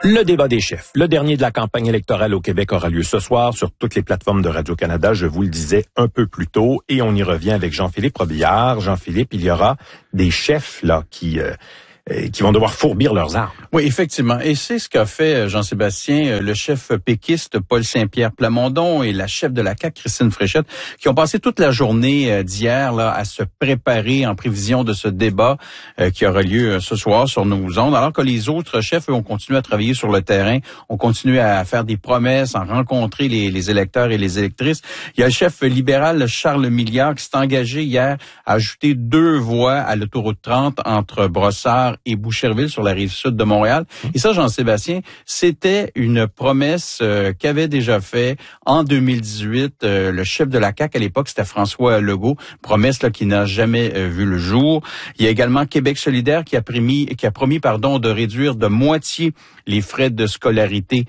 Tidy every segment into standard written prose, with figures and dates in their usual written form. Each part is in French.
Le débat des chefs, le dernier de la campagne électorale au Québec aura lieu ce soir sur toutes les plateformes de Radio-Canada, je vous le disais un peu plus tôt, et on y revient avec Jean-Philippe Robillard. Jean-Philippe, il y aura des chefs là qui vont devoir fourbir leurs armes. Oui, effectivement. Et c'est ce qu'a fait Jean-Sébastien, le chef péquiste Paul Saint-Pierre Plamondon et la chef de la CAQ, Christine Fréchette, qui ont passé toute la journée d'hier là à se préparer en prévision de ce débat qui aura lieu ce soir sur nos ondes, alors que les autres chefs, eux, ont continué à travailler sur le terrain, ont continué à faire des promesses, à rencontrer les électeurs et les électrices. Il y a le chef libéral Charles Milliard qui s'est engagé hier à ajouter 2 voies à l'autoroute 30 entre Brossard et Boucherville sur la rive sud de Montréal. Et ça, Jean-Sébastien, c'était une promesse qu'avait déjà fait en 2018 le chef de la CAQ à l'époque, c'était François Legault, promesse là qui n'a jamais vu le jour. Il y a également Québec solidaire qui a promis de réduire de moitié les frais de scolarité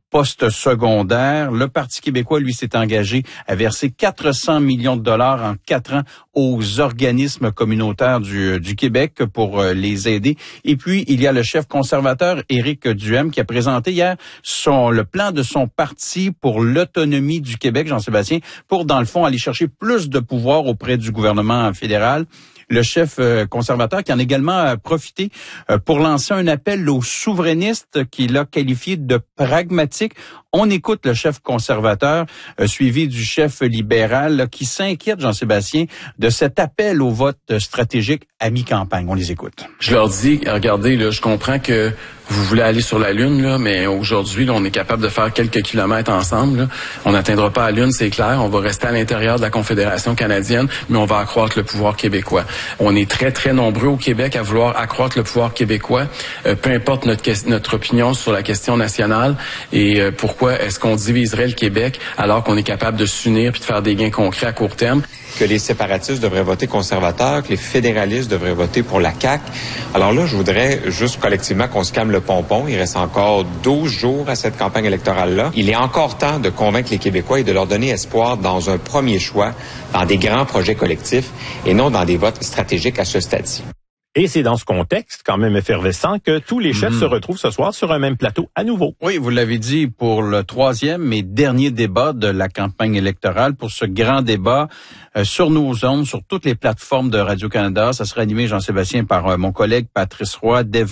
post-secondaire. Le Parti québécois, lui, s'est engagé à verser 400 millions de dollars en 4 ans aux organismes communautaires du Québec pour les aider. Et puis, il y a le chef conservateur, Éric Duhem, qui a présenté hier le plan de son parti pour l'autonomie du Québec, Jean-Sébastien, pour, dans le fond, aller chercher plus de pouvoir auprès du gouvernement fédéral. Le chef conservateur qui en a également profité pour lancer un appel aux souverainistes qu'il a qualifié de pragmatiques. On écoute le chef conservateur, suivi du chef libéral, là, qui s'inquiète, Jean-Sébastien, de cet appel au vote stratégique à mi-campagne. On les écoute. Je leur dis, regardez, là, je comprends que vous voulez aller sur la Lune, là, mais aujourd'hui, là, on est capable de faire quelques kilomètres ensemble. Là. On n'atteindra pas la Lune, c'est clair. On va rester à l'intérieur de la Confédération canadienne, mais on va accroître le pouvoir québécois. On est très, très nombreux au Québec à vouloir accroître le pouvoir québécois, peu importe notre opinion sur la question nationale. Et pourquoi est-ce qu'on diviserait le Québec alors qu'on est capable de s'unir puis de faire des gains concrets à court terme? Que les séparatistes devraient voter conservateur, que les fédéralistes devraient voter pour la CAQ. Alors là, je voudrais juste collectivement qu'on se calme le pompon. Il reste encore 12 jours à cette campagne électorale-là. Il est encore temps de convaincre les Québécois et de leur donner espoir dans un premier choix, dans des grands projets collectifs et non dans des votes stratégiques à ce stade-ci. Et c'est dans ce contexte, quand même effervescent, que tous les chefs se retrouvent ce soir sur un même plateau à nouveau. Oui, vous l'avez dit, pour le 3e et dernier débat de la campagne électorale, pour ce grand débat sur nos ondes, sur toutes les plateformes de Radio-Canada. Ça sera animé, Jean-Sébastien, par mon collègue Patrice Roy dès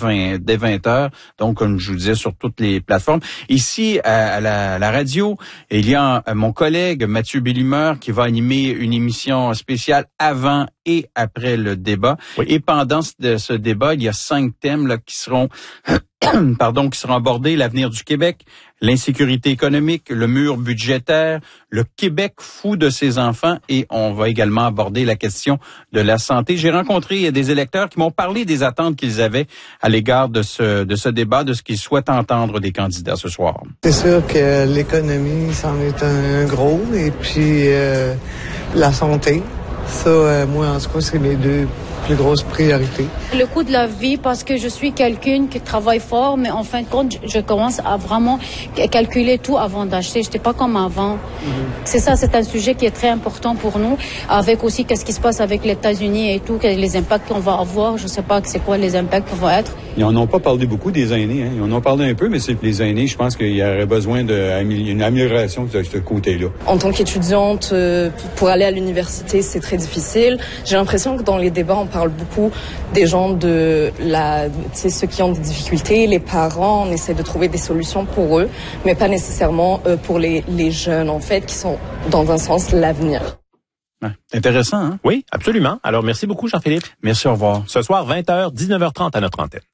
20h. Donc, comme je vous disais, sur toutes les plateformes. Ici, à la radio, il y a mon collègue Mathieu Bellimeur qui va animer une émission spéciale avant et après le débat. Oui. Et pendant ce débat, il y a 5 thèmes là, qui seront abordés: l'avenir du Québec, l'insécurité économique, le mur budgétaire, le Québec fou de ses enfants, et on va également aborder la question de la santé. J'ai rencontré des électeurs qui m'ont parlé des attentes qu'ils avaient à l'égard de ce débat, de ce qu'ils souhaitent entendre des candidats ce soir. C'est sûr que l'économie, c'en est un gros, et puis la santé. Ça, moi, en tout cas, c'est mes 2 plus grosses priorités. Le coût de la vie, parce que je suis quelqu'un qui travaille fort, mais en fin de compte, je commence à vraiment calculer tout avant d'acheter. Je n'étais pas comme avant. C'est ça, c'est un sujet qui est très important pour nous, avec aussi qu'est-ce qui se passe avec les États-Unis et tout, les impacts qu'on va avoir. Je ne sais pas c'est quoi les impacts vont être. Ils n'en ont pas parlé beaucoup des aînés. Hein. Ils en ont parlé un peu, mais c'est les aînés, je pense qu'il y aurait besoin d'une amélioration de ce côté-là. En tant qu'étudiante, pour aller à l'université, c'est très difficile. J'ai l'impression que dans les débats, on parle beaucoup des gens ceux qui ont des difficultés, les parents, on essaie de trouver des solutions pour eux, mais pas nécessairement pour les jeunes, en fait, qui sont, dans un sens, l'avenir. Intéressant, hein? Oui, absolument. Alors, merci beaucoup, Jean-Philippe. Merci, au revoir. Ce soir, 20h, 19h30 à notre antenne.